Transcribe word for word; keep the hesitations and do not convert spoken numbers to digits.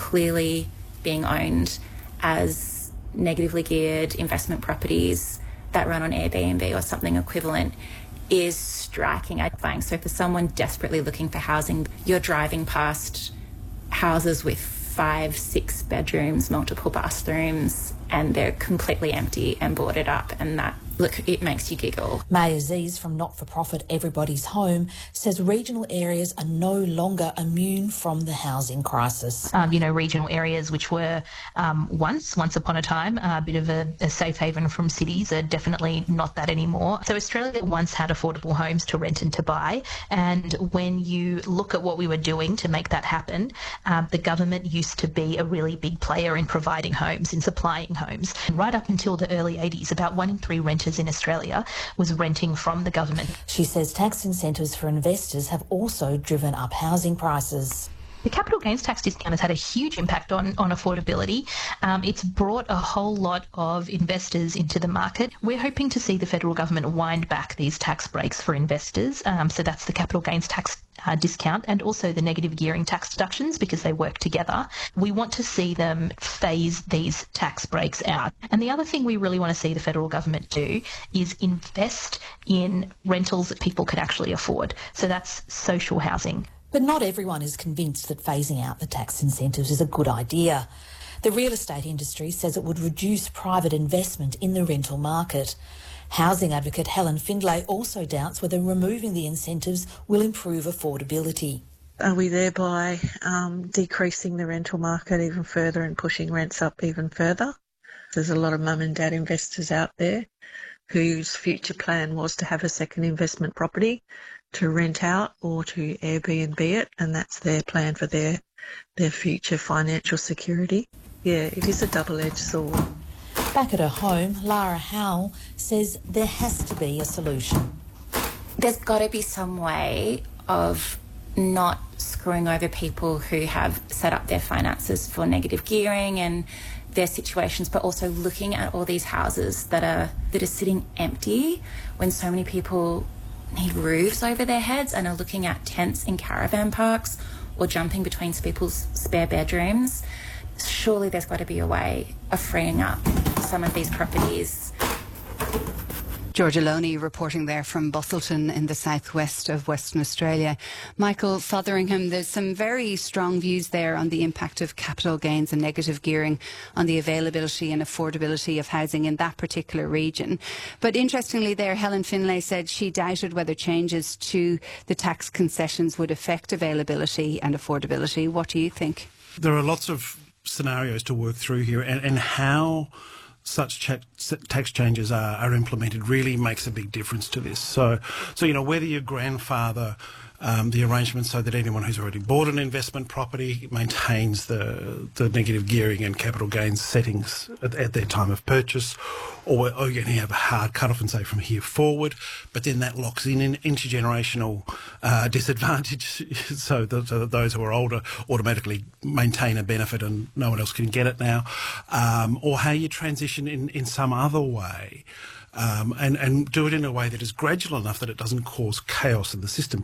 clearly being owned as negatively geared investment properties that run on Airbnb or something equivalent is striking. I find so for someone desperately looking for housing, you're driving past houses with five, six bedrooms, multiple bathrooms, and they're completely empty and boarded up, and that, look, it makes you giggle. May Aziz from not-for-profit Everybody's Home says regional areas are no longer immune from the housing crisis. Um, you know, regional areas which were um, once, once upon a time, a bit of a, a safe haven from cities are definitely not that anymore. So Australia once had affordable homes to rent and to buy, and when you look at what we were doing to make that happen, um, the government used to be a really big player in providing homes, in supplying homes. And right up until the early eighties, about one in three renters in Australia was renting from the government. She says tax incentives for investors have also driven up housing prices. The capital gains tax discount has had a huge impact on, on affordability. Um, it's brought a whole lot of investors into the market. We're hoping to see the federal government wind back these tax breaks for investors. Um, so that's the capital gains tax uh, discount and also the negative gearing tax deductions, because they work together. We want to see them phase these tax breaks out. And the other thing we really want to see the federal government do is invest in rentals that people can actually afford. So that's social housing. But not everyone is convinced that phasing out the tax incentives is a good idea. The real estate industry says it would reduce private investment in the rental market. Housing advocate Helen Findlay also doubts whether removing the incentives will improve affordability. Are we thereby um, decreasing the rental market even further and pushing rents up even further? There's a lot of mum and dad investors out there whose future plan was to have a second investment property to rent out or to Airbnb it, and that's their plan for their their future financial security. Yeah, it is a double-edged sword. Back at her home, Lara Howell says there has to be a solution. There's got to be some way of not screwing over people who have set up their finances for negative gearing and their situations, but also looking at all these houses that are that are sitting empty when so many people need roofs over their heads and are looking at tents in caravan parks or jumping between people's spare bedrooms. Surely there's got to be a way of freeing up some of these properties. Georgia Loney reporting there from Busselton in the southwest of Western Australia. Michael Fotheringham, there's some very strong views there on the impact of capital gains and negative gearing on the availability and affordability of housing in that particular region. But interestingly there, Helen Findlay said she doubted whether changes to the tax concessions would affect availability and affordability. What do you think? There are lots of scenarios to work through here, and, and how such ch- tax changes are, are implemented really makes a big difference to this. So, so you know, whether your grandfather um, the arrangements so that anyone who's already bought an investment property maintains the the negative gearing and capital gains settings at, at their time of purchase, or, or you're going to have a hard cut-off and say from here forward, but then that locks in an intergenerational uh, disadvantage, so, the, so that those who are older automatically maintain a benefit and no one else can get it now, um, or how you transition in, in some other way. Um, and, and do it in a way that is gradual enough that it doesn't cause chaos in the system.